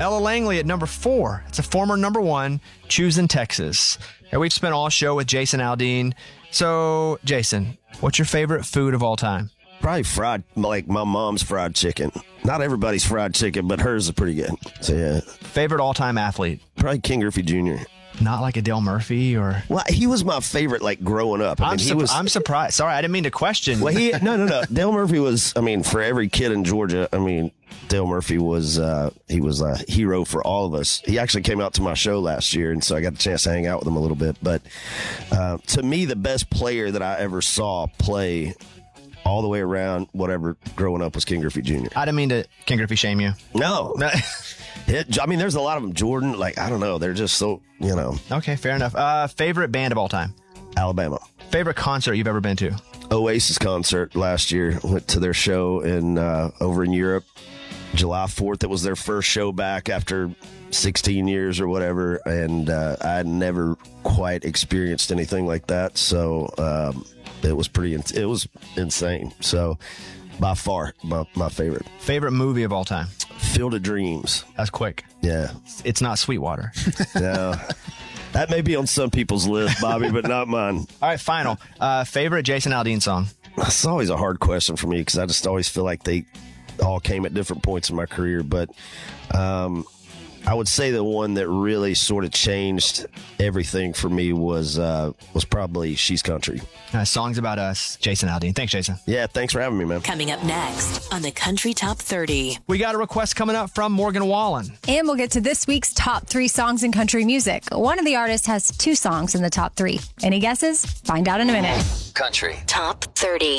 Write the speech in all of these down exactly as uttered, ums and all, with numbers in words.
Ella Langley at number four. It's a former number one, Choosing Texas. And we've spent all show with Jason Aldean. So, Jason, what's your favorite food of all time? Probably fried, like my mom's fried chicken. Not everybody's fried chicken, but hers is pretty good. So, yeah. Favorite all-time athlete? Probably Ken Griffey Junior Not like a Dale Murphy or... Well, he was my favorite, like, growing up. I I'm, mean, he su- was... I'm surprised. Sorry, I didn't mean to question. Well, he... No, no, no. Dale Murphy was... I mean, for every kid in Georgia, I mean, Dale Murphy was... Uh, he was a hero for all of us. He actually came out to my show last year, and so I got the chance to hang out with him a little bit. But uh, to me, the best player that I ever saw play... all the way around, whatever, growing up was Ken Griffey Junior I didn't mean to Ken Griffey shame you. No. it, I mean, there's a lot of them. Jordan, like, I don't know. They're just so, you know. Okay, fair enough. Uh, favorite band of all time? Alabama. Favorite concert you've ever been to? Oasis concert last year. Went to their show in uh, over in Europe. July fourth, it was their first show back after sixteen years or whatever. And uh, I had never quite experienced anything like that. So, um, it was pretty, it was insane. So, by far, my, my favorite. Favorite movie of all time? Field of Dreams. That's quick. Yeah. It's not Sweetwater. No. That may be on some people's list, Bobby, but not mine. All right, final. Uh, favorite Jason Aldean song? That's always a hard question for me because I just always feel like they all came at different points in my career. But um, I would say the one that really sort of changed everything for me was uh, was probably She's Country. Uh, songs about us, Jason Aldean. Thanks, Jason. Yeah, thanks for having me, man. Coming up next on the Country Top thirty. We got a request coming up from Morgan Wallen. And we'll get to this week's top three songs in country music. One of the artists has two songs in the top three. Any guesses? Find out in a minute. Country Top thirty.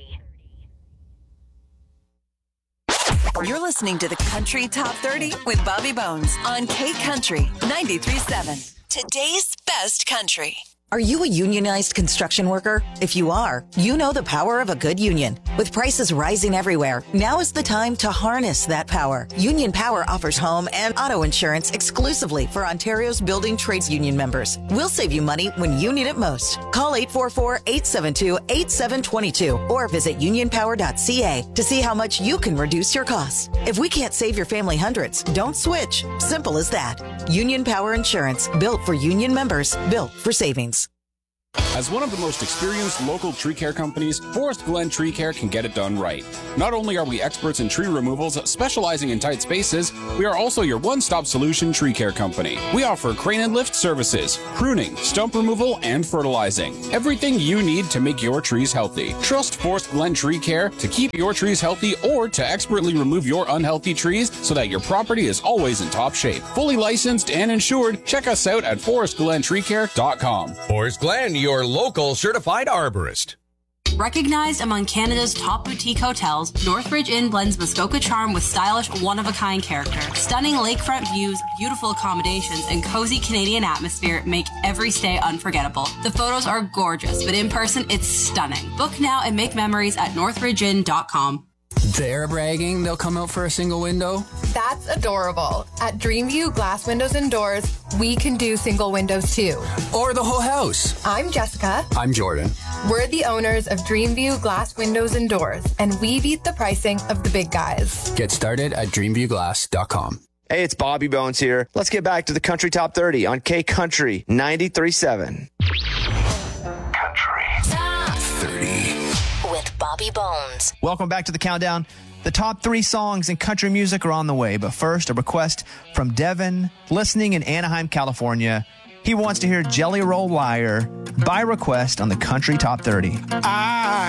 You're listening to the Country Top thirty with Bobby Bones on K Country ninety-three point seven. Today's best country. Are you a unionized construction worker? If you are, you know the power of a good union. With prices rising everywhere, now is the time to harness that power. Union Power offers home and auto insurance exclusively for Ontario's building trades union members. We'll save you money when you need it most. Call eight four four, eight seven two, eight seven two two or visit union power dot c a to see how much you can reduce your costs. If we can't save your family hundreds, don't switch. Simple as that. Union Power Insurance, built for union members, built for savings. As one of the most experienced local tree care companies, Forest Glen Tree Care can get it done right. Not only are we experts in tree removals specializing in tight spaces, we are also your one-stop solution tree care company. We offer crane and lift services, pruning, stump removal, and fertilizing. Everything you need to make your trees healthy. Trust Forest Glen Tree Care to keep your trees healthy or to expertly remove your unhealthy trees so that your property is always in top shape. Fully licensed and insured, check us out at forest glen tree care dot com. Forest Glen, your local certified arborist. Recognized among Canada's top boutique hotels, Northridge Inn blends Muskoka charm with stylish, one-of-a-kind character. Stunning lakefront views, beautiful accommodations, and cozy Canadian atmosphere make every stay unforgettable. The photos are gorgeous, but in person, it's stunning. Book now and make memories at northridge inn dot com. They're bragging they'll come out for a single window. That's adorable. At Dreamview Glass Windows and Doors, we can do single windows too. Or the whole house. I'm Jessica. I'm Jordan. We're the owners of Dreamview Glass Windows and Doors, and we beat the pricing of the big guys. Get started at dreamview glass dot com. Hey, it's Bobby Bones here. Let's get back to the Country Top thirty on K Country ninety-three point seven. Country Top thirty with Bobby Bones. Welcome back to the countdown. The top three songs in country music are on the way, but first, a request from Devin, listening in Anaheim, California. He wants to hear Jelly Roll Liar by request on the Country Top thirty. I